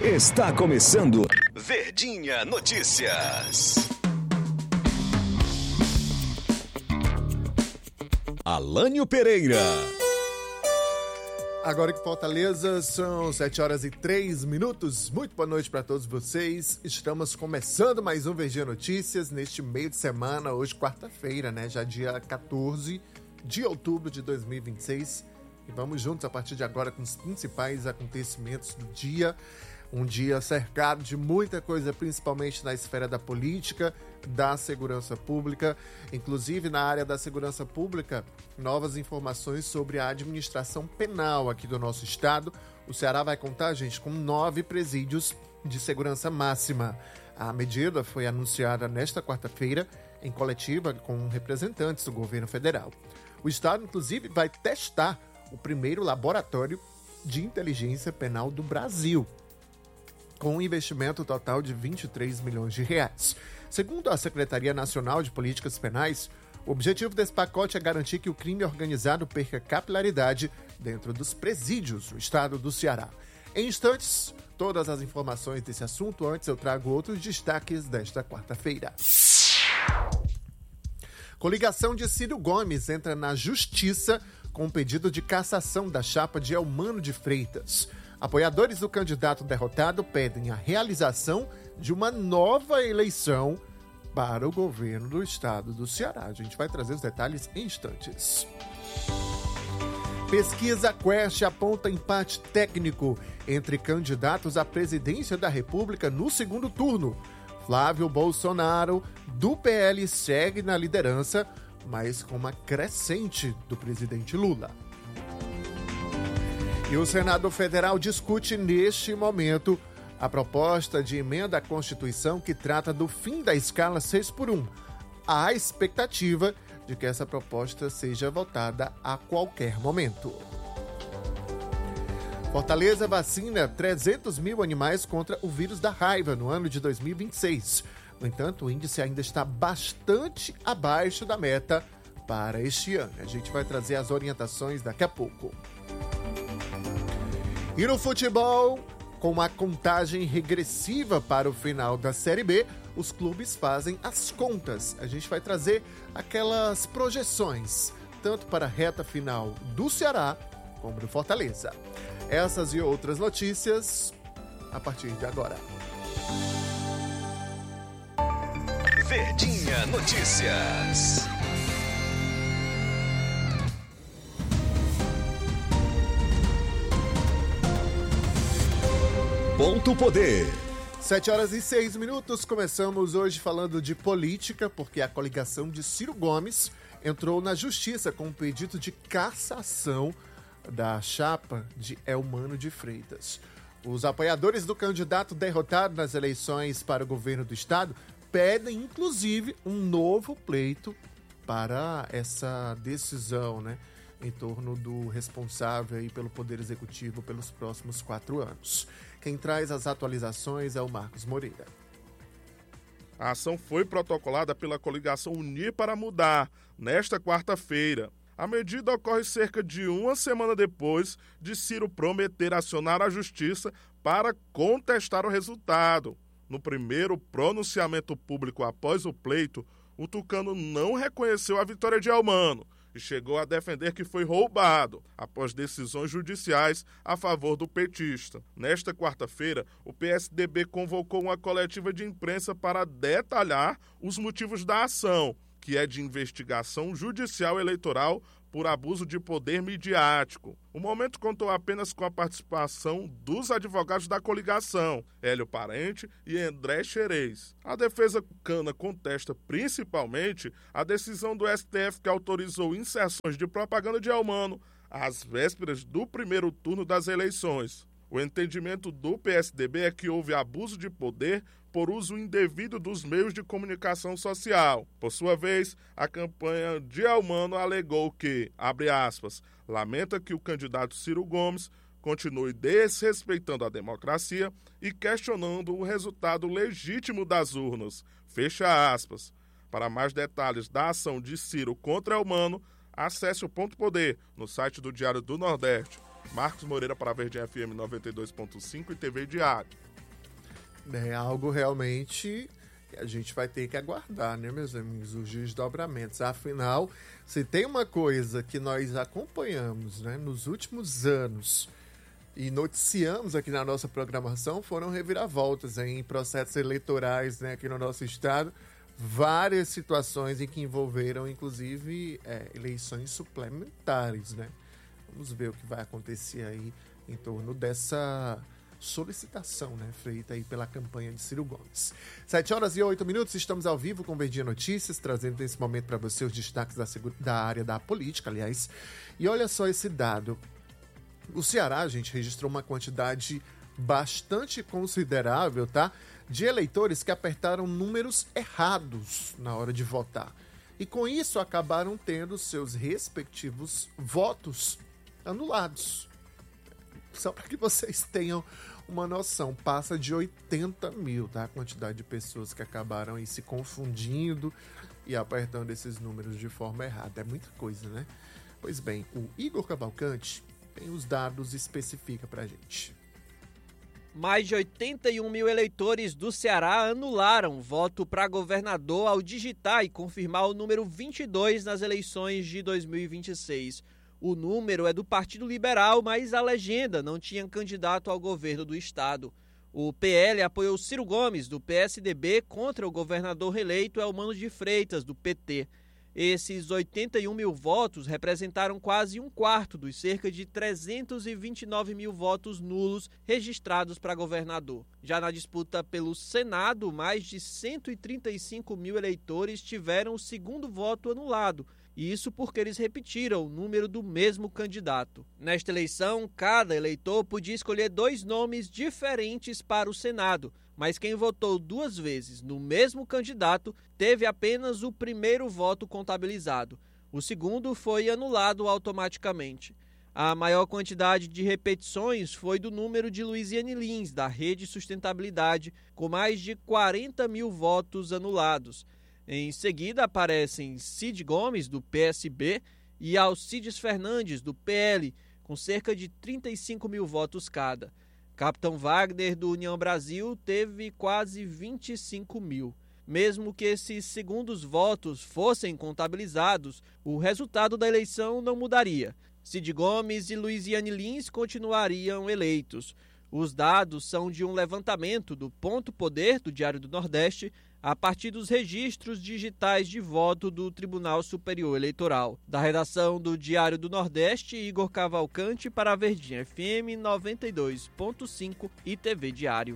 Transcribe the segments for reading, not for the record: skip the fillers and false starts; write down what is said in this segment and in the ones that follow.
Está começando Verdinha Notícias. Alânio Pereira. Agora que Fortaleza, são 7h03. Muito boa noite para todos vocês. Estamos começando mais um Verdinha Notícias neste meio de semana, hoje quarta-feira, né? Já dia 14 de outubro de 2026. E vamos juntos a partir de agora com os principais acontecimentos do dia. Um dia cercado de muita coisa, principalmente na esfera da política, da segurança pública. Inclusive, na área da segurança pública, novas informações sobre a administração penal aqui do nosso estado. O Ceará vai contar, gente, com 9 presídios de segurança máxima. A medida foi anunciada nesta quarta-feira em coletiva com representantes do governo federal. O estado, inclusive, vai testar o primeiro laboratório de inteligência penal do Brasil, com um investimento total de 23 milhões de reais. Segundo a Secretaria Nacional de Políticas Penais, o objetivo desse pacote é garantir que o crime organizado perca capilaridade dentro dos presídios do estado do Ceará. Em instantes, todas as informações desse assunto. Antes, eu trago outros destaques desta quarta-feira. Coligação de Ciro Gomes entra na justiça com pedido de cassação da chapa de Elmano de Freitas. Apoiadores do candidato derrotado pedem a realização de uma nova eleição para o governo do estado do Ceará. A gente vai trazer os detalhes em instantes. Pesquisa Quest aponta empate técnico entre candidatos à presidência da República no segundo turno. Flávio Bolsonaro, do PL, segue na liderança, mas com uma crescente do presidente Lula. E o Senado Federal discute neste momento a proposta de emenda à Constituição que trata do fim da escala 6x1. Há expectativa de que essa proposta seja votada a qualquer momento. Fortaleza vacina 300 mil animais contra o vírus da raiva no ano de 2026. No entanto, o índice ainda está bastante abaixo da meta para este ano. A gente vai trazer as orientações daqui a pouco. E no futebol, com a contagem regressiva para o final da Série B, os clubes fazem as contas. A gente vai trazer aquelas projeções, tanto para a reta final do Ceará como do Fortaleza. Essas e outras notícias a partir de agora. Verdinha Notícias. Ponto Poder. 7h06. Começamos hoje falando de política, porque a coligação de Ciro Gomes entrou na justiça com um pedido de cassação da chapa de Elmano de Freitas. Os apoiadores do candidato derrotado nas eleições para o governo do estado pedem, inclusive, um novo pleito para essa decisão, né, em torno do responsável aí pelo Poder Executivo pelos próximos 4 anos. Quem traz as atualizações é o Marcos Moreira. A ação foi protocolada pela coligação Unir para Mudar, nesta quarta-feira. A medida ocorre cerca de uma semana depois de Ciro prometer acionar a justiça para contestar o resultado. No primeiro pronunciamento público após o pleito, o tucano não reconheceu a vitória de Elmano e chegou a defender que foi roubado, após decisões judiciais a favor do petista. Nesta quarta-feira, o PSDB convocou uma coletiva de imprensa para detalhar os motivos da ação, que é de investigação judicial eleitoral por abuso de poder midiático. O momento contou apenas com a participação dos advogados da coligação, Hélio Parente e André Xerez. A defesa tucana contesta principalmente a decisão do STF que autorizou inserções de propaganda de Elmano às vésperas do primeiro turno das eleições. O entendimento do PSDB é que houve abuso de poder por uso indevido dos meios de comunicação social. Por sua vez, a campanha de Elmano alegou que, abre aspas, lamenta que o candidato Ciro Gomes continue desrespeitando a democracia e questionando o resultado legítimo das urnas, fecha aspas. Para mais detalhes da ação de Ciro contra Elmano, acesse o Ponto Poder no site do Diário do Nordeste. Marcos Moreira para a Verdinha FM 92.5 e TV Diário. É algo realmente que a gente vai ter que aguardar, né, meus amigos? Os desdobramentos. Afinal, se tem uma coisa que nós acompanhamos, né, nos últimos anos e noticiamos aqui na nossa programação, foram reviravoltas em processos eleitorais, né, aqui no nosso estado. Várias situações em que envolveram, inclusive, eleições suplementares, né? Vamos ver o que vai acontecer aí em torno dessa solicitação, né, feita aí pela campanha de Ciro Gomes. 7h08, estamos ao vivo com Verdinha Notícias, trazendo nesse momento para você os destaques da área da política, aliás. E olha só esse dado. O Ceará, gente, registrou uma quantidade bastante considerável, tá? De eleitores que apertaram números errados na hora de votar. E com isso acabaram tendo seus respectivos votos anulados. Só para que vocês tenham uma noção, passa de 80 mil, tá? A quantidade de pessoas que acabaram aí se confundindo e apertando esses números de forma errada. É muita coisa, né? Pois bem, o Igor Cavalcante tem os dados e especifica pra gente. Mais de 81 mil eleitores do Ceará anularam voto para governador ao digitar e confirmar o número 22 nas eleições de 2026. O número é do Partido Liberal, mas a legenda não tinha candidato ao governo do estado. O PL apoiou Ciro Gomes, do PSDB, contra o governador reeleito Elmano de Freitas, do PT. Esses 81 mil votos representaram quase um quarto dos cerca de 329 mil votos nulos registrados para governador. Já na disputa pelo Senado, mais de 135 mil eleitores tiveram o segundo voto anulado. Isso porque eles repetiram o número do mesmo candidato. Nesta eleição, cada eleitor podia escolher 2 nomes diferentes para o Senado, mas quem votou 2 vezes no mesmo candidato teve apenas o primeiro voto contabilizado. O segundo foi anulado automaticamente. A maior quantidade de repetições foi do número de Luiziane Lins, da Rede Sustentabilidade, com mais de 40 mil votos anulados. Em seguida aparecem Cid Gomes, do PSB, e Alcides Fernandes, do PL, com cerca de 35 mil votos cada. Capitão Wagner, do União Brasil, teve quase 25 mil. Mesmo que esses segundos votos fossem contabilizados, o resultado da eleição não mudaria. Cid Gomes e Luiziane Lins continuariam eleitos. Os dados são de um levantamento do Ponto Poder, do Diário do Nordeste, a partir dos registros digitais de voto do Tribunal Superior Eleitoral. Da redação do Diário do Nordeste, Igor Cavalcante para a Verdinha FM 92.5 e TV Diário.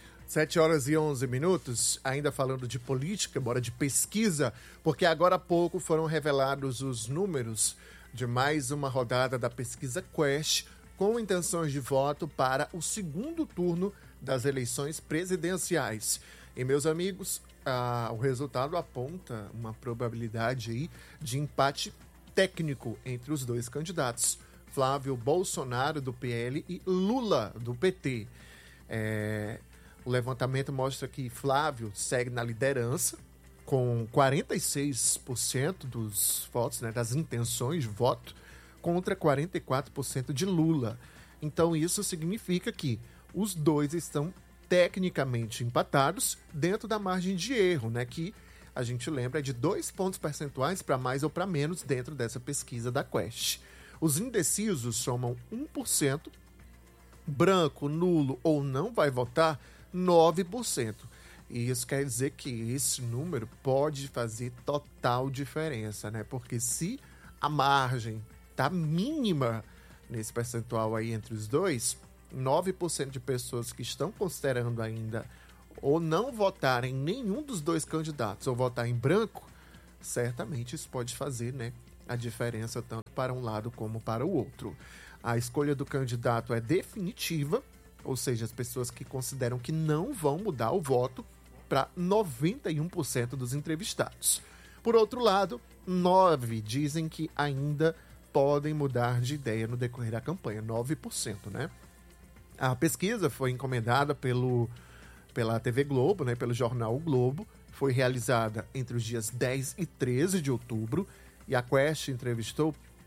7h11, ainda falando de política, bora de pesquisa, porque agora há pouco foram revelados os números de mais uma rodada da pesquisa Quest, com intenções de voto para o segundo turno das eleições presidenciais. E, meus amigos, o resultado aponta uma probabilidade aí de empate técnico entre os 2 candidatos, Flávio Bolsonaro, do PL, e Lula, do PT. O levantamento mostra que Flávio segue na liderança, com 46% dos votos, né, das intenções de voto, contra 44% de Lula. Então isso significa que os 2 estão tecnicamente empatados dentro da margem de erro, né, que a gente lembra é de 2 pontos percentuais para mais ou para menos dentro dessa pesquisa da Quest. Os indecisos somam 1%, branco, nulo ou não vai votar 9%. E isso quer dizer que esse número pode fazer total diferença, né? Porque se a margem tá mínima nesse percentual aí entre os 2, 9% de pessoas que estão considerando ainda ou não votar em nenhum dos 2 candidatos ou votar em branco, certamente isso pode fazer, né, a diferença tanto para um lado como para o outro. A escolha do candidato é definitiva, ou seja, as pessoas que consideram que não vão mudar o voto, para 91% dos entrevistados. Por outro lado, 9% dizem que ainda podem mudar de ideia no decorrer da campanha, 9%, né? A pesquisa foi encomendada pela TV Globo, né, pelo jornal O Globo, foi realizada entre os dias 10 e 13 de outubro, e a Quest entrevistou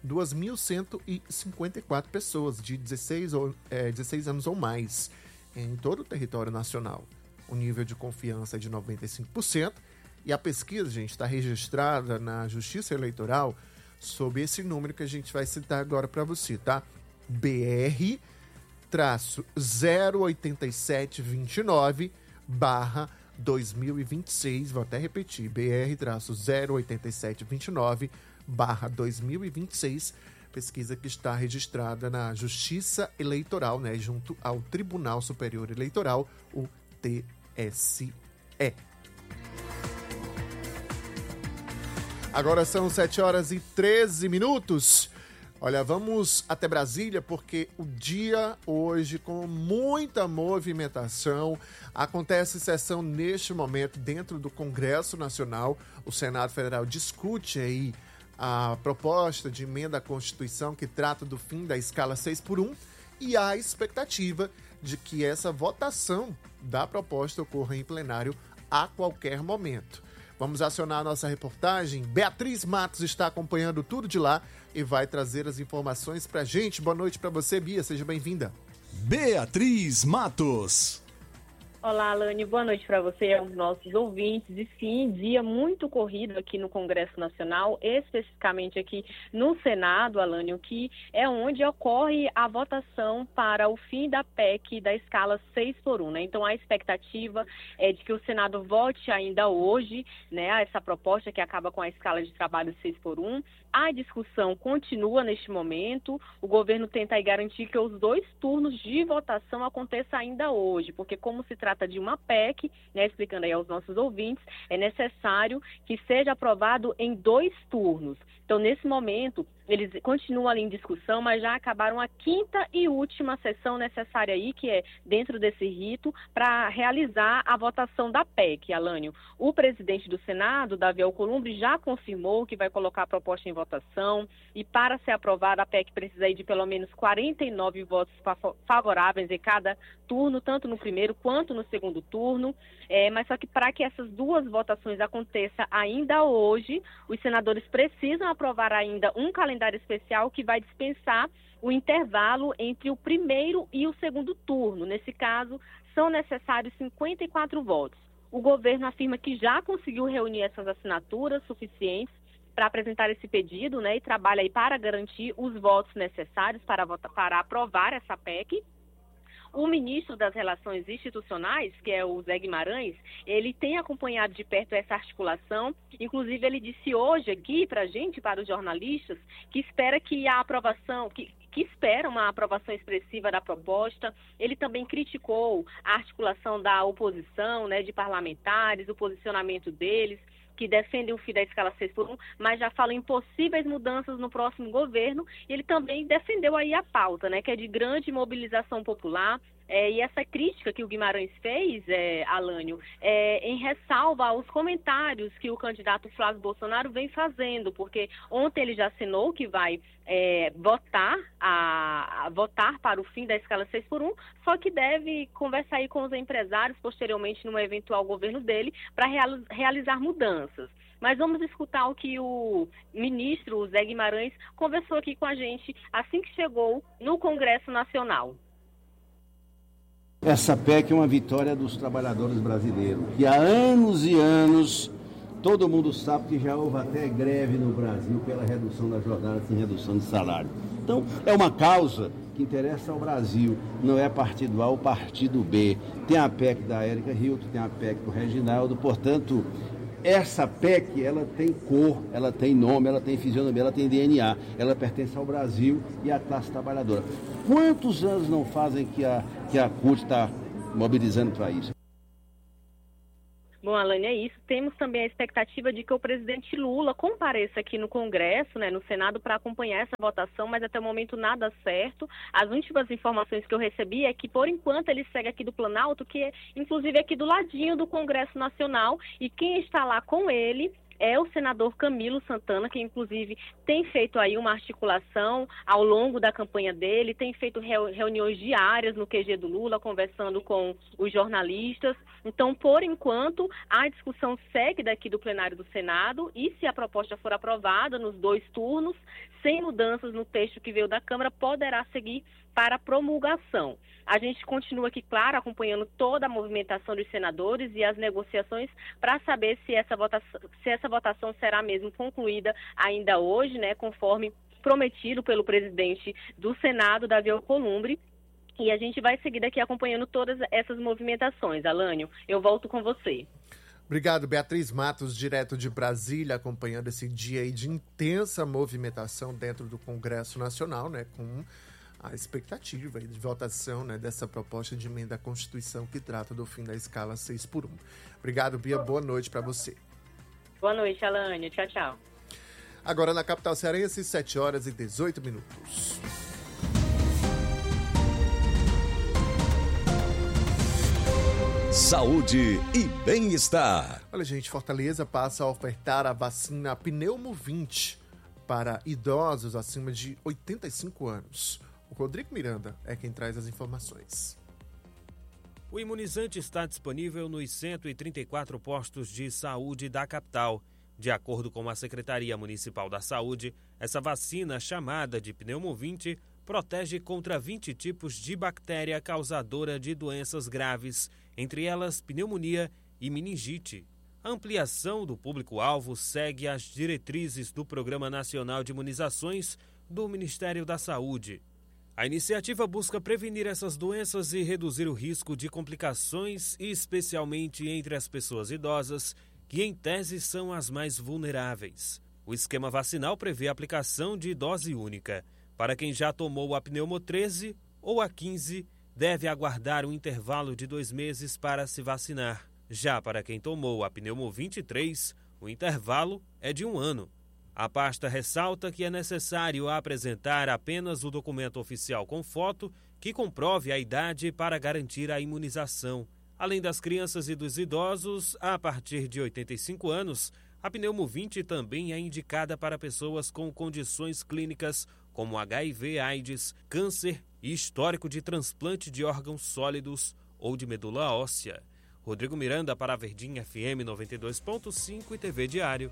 2.154 pessoas de 16 anos ou mais em todo o território nacional. O nível de confiança é de 95%. E a pesquisa, gente, está registrada na Justiça Eleitoral sob esse número que a gente vai citar agora para você, tá? BR-08729/2026, vou até repetir, BR-08729/2026, pesquisa que está registrada na Justiça Eleitoral, né, junto ao Tribunal Superior Eleitoral, o TSE. Agora são 7h13. Olha, vamos até Brasília porque o dia hoje, com muita movimentação, acontece sessão neste momento dentro do Congresso Nacional. O Senado Federal discute aí a proposta de emenda à Constituição que trata do fim da escala 6x1 e há a expectativa de que essa votação da proposta ocorra em plenário a qualquer momento. Vamos acionar a nossa reportagem. Beatriz Matos está acompanhando tudo de lá e vai trazer as informações pra gente. Boa noite pra você, Bia. Seja bem-vinda. Beatriz Matos. Olá, Alane. Boa noite para você e aos nossos ouvintes. E sim, dia muito corrido aqui no Congresso Nacional, especificamente aqui no Senado, Alane, o que é onde ocorre a votação para o fim da PEC da escala 6x1, né? Então, a expectativa é de que o Senado vote ainda hoje, né, essa proposta que acaba com a escala de trabalho 6x1. A discussão continua neste momento. O governo tenta aí garantir que os 2 turnos de votação aconteçam ainda hoje, porque como se trata de uma PEC, né, explicando aí aos nossos ouvintes, é necessário que seja aprovado em 2 turnos. Então, nesse momento, eles continuam ali em discussão, mas já acabaram a 5ª e última sessão necessária aí, que é dentro desse rito, para realizar a votação da PEC, Alânio. O presidente do Senado, Davi Alcolumbre, já confirmou que vai colocar a proposta em votação e para ser aprovada a PEC precisa aí de pelo menos 49 votos favoráveis em cada turno, tanto no primeiro quanto no segundo turno. Mas só que para que essas 2 votações aconteçam ainda hoje, os senadores precisam aprovar ainda um calendário especial que vai dispensar o intervalo entre o primeiro e o segundo turno. Nesse caso, são necessários 54 votos. O governo afirma que já conseguiu reunir essas assinaturas suficientes para apresentar esse pedido, né, e trabalha aí para garantir os votos necessários para aprovar essa PEC. O ministro das Relações Institucionais, que é o Zé Guimarães, ele tem acompanhado de perto essa articulação. Inclusive, ele disse hoje aqui para a gente, para os jornalistas, que espera que a aprovação, que espera uma aprovação expressiva da proposta. Ele também criticou a articulação da oposição, né, de parlamentares, o posicionamento deles, que defendem o fim da escala 6x1, mas já falam em possíveis mudanças no próximo governo. E ele também defendeu aí a pauta, né, que é de grande mobilização popular. E essa crítica que o Guimarães fez, Alânio, em ressalva aos comentários que o candidato Flávio Bolsonaro vem fazendo, porque ontem ele já assinou que vai votar para o fim da escala 6x1, só que deve conversar aí com os empresários posteriormente no eventual governo dele para realizar mudanças. Mas vamos escutar o que o ministro, o Zé Guimarães, conversou aqui com a gente assim que chegou no Congresso Nacional. Essa PEC é uma vitória dos trabalhadores brasileiros, que há anos e anos, todo mundo sabe que já houve até greve no Brasil pela redução da jornada sem redução de salário. Então, é uma causa que interessa ao Brasil, não é partido A ou partido B. Tem a PEC da Érica Hilton, tem a PEC do Reginaldo, portanto, essa PEC, ela tem cor, ela tem nome, ela tem fisionomia, ela tem DNA, ela pertence ao Brasil e à classe trabalhadora. Quantos anos não fazem que a CUT está mobilizando para isso? Bom, Alane, é isso. Temos também a expectativa de que o presidente Lula compareça aqui no Congresso, né, no Senado, para acompanhar essa votação, mas até o momento nada certo. As últimas informações que eu recebi é que, por enquanto, ele segue aqui do Planalto, que é, inclusive, aqui do ladinho do Congresso Nacional, e quem está lá com ele é o senador Camilo Santana, que inclusive tem feito aí uma articulação ao longo da campanha dele, tem feito reuniões diárias no QG do Lula, conversando com os jornalistas. Então, por enquanto, a discussão segue daqui do plenário do Senado e se a proposta for aprovada nos 2 turnos, sem mudanças no texto que veio da Câmara, poderá seguir para promulgação. A gente continua aqui, claro, acompanhando toda a movimentação dos senadores e as negociações para saber se essa votação será mesmo concluída ainda hoje, né, conforme prometido pelo presidente do Senado, Davi Alcolumbre. E a gente vai seguir daqui acompanhando todas essas movimentações. Alânio, eu volto com você. Obrigado, Beatriz Matos, direto de Brasília, acompanhando esse dia aí de intensa movimentação dentro do Congresso Nacional, né, com a expectativa de votação, né, dessa proposta de emenda à Constituição que trata do fim da escala 6x1. Obrigado, Bia. Boa noite para você. Boa noite, Alânio. Tchau, tchau. Agora na capital cearense, 7h18. Saúde e bem-estar. Olha, gente, Fortaleza passa a ofertar a vacina Pneumo-20 para idosos acima de 85 anos. O Rodrigo Miranda é quem traz as informações. O imunizante está disponível nos 134 postos de saúde da capital. De acordo com a Secretaria Municipal da Saúde, essa vacina, chamada de Pneumo-20, protege contra 20 tipos de bactéria causadora de doenças graves, entre elas pneumonia e meningite. A ampliação do público-alvo segue as diretrizes do Programa Nacional de Imunizações do Ministério da Saúde. A iniciativa busca prevenir essas doenças e reduzir o risco de complicações, especialmente entre as pessoas idosas, que em tese são as mais vulneráveis. O esquema vacinal prevê a aplicação de dose única. Para quem já tomou a Pneumo 13 ou a 15, deve aguardar um intervalo de 2 meses para se vacinar. Já para quem tomou a Pneumo 23, o intervalo é de 1 ano. A pasta ressalta que é necessário apresentar apenas o documento oficial com foto que comprove a idade para garantir a imunização. Além das crianças e dos idosos, a partir de 85 anos, a Pneumo-20 também é indicada para pessoas com condições clínicas como HIV/AIDS, câncer e histórico de transplante de órgãos sólidos ou de medula óssea. Rodrigo Miranda para a Verdinha FM 92.5 e TV Diário.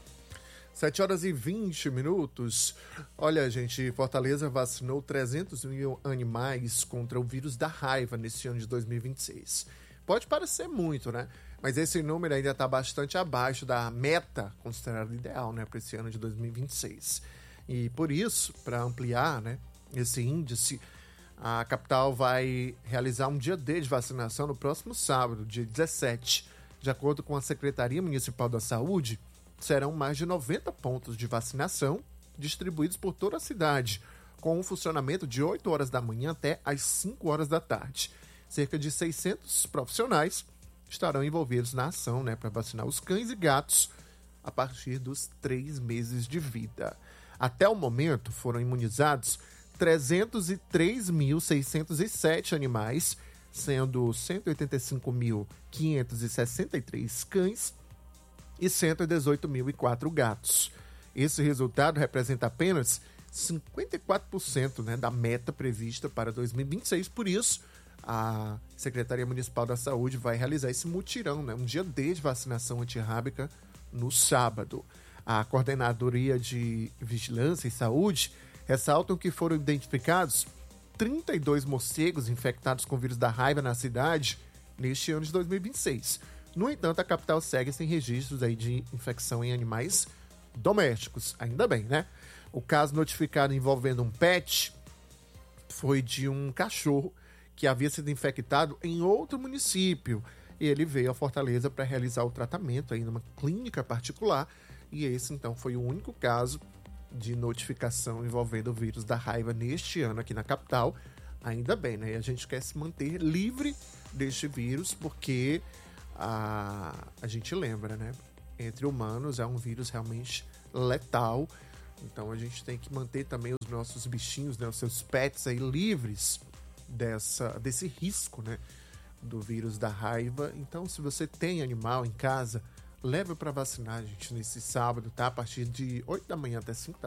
7h20. Olha, gente, Fortaleza vacinou 300 mil animais contra o vírus da raiva nesse ano de 2026. Pode parecer muito, né? Mas esse número ainda está bastante abaixo da meta considerada ideal, né, para esse ano de 2026. E por isso, para ampliar, né, esse índice, a capital vai realizar um dia D de vacinação no próximo sábado, dia 17. De acordo com a Secretaria Municipal da Saúde, serão mais de 90 pontos de vacinação distribuídos por toda a cidade, com um funcionamento de 8 horas da manhã até às 5 horas da tarde. Cerca de 600 profissionais estarão envolvidos na ação, né, para vacinar os cães e gatos a partir dos 3 meses de vida. Até o momento, foram imunizados 303.607 animais, sendo 185.563 cães e 118.004 gatos. Esse resultado representa apenas 54%, né, da meta prevista para 2026. Por isso, a Secretaria Municipal da Saúde vai realizar esse mutirão, né, um dia D de vacinação antirrábica no sábado. A Coordenadoria de Vigilância e Saúde ressaltam que foram identificados 32 morcegos infectados com o vírus da raiva na cidade neste ano de 2026. No entanto, a capital segue sem registros aí de infecção em animais domésticos. Ainda bem, né? O caso notificado envolvendo um pet foi de um cachorro que havia sido infectado em outro município. E ele veio a Fortaleza para realizar o tratamento aí numa clínica particular. E esse, então, foi o único caso de notificação envolvendo o vírus da raiva neste ano aqui na capital. Ainda bem, né? E a gente quer se manter livre deste vírus, porque a gente lembra, né? Entre humanos é um vírus realmente letal. Então a gente tem que manter também os nossos bichinhos, né? Os seus pets aí livres desse risco, né? Do vírus da raiva. Então, se você tem animal em casa, leve para vacinar, gente, nesse sábado, tá? A partir de 8 da manhã até 5 da